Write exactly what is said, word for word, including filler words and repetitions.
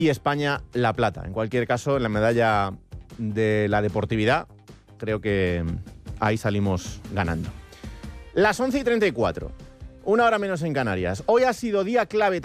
y España la plata. En cualquier caso, en la medalla de la deportividad, creo que ahí salimos ganando. Las once y treinta y cuatro, una hora menos en Canarias. Hoy ha sido día clave